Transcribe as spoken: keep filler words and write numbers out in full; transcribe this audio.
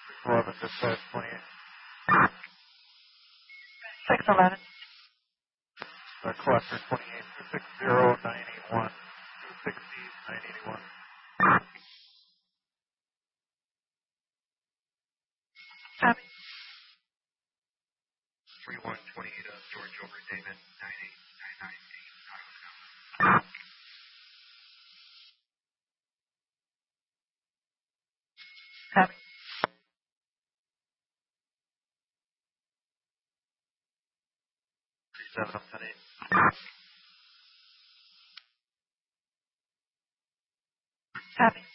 eleven to five twenty-eight. six eleven. Uh, cluster twenty-eight, two six zero, nine eight one, two sixty, nine eighty-one. Copy. three one twenty-eight, uh, George over David, nine eight nine nine eight, Copy. three seven up ten eight. Copy.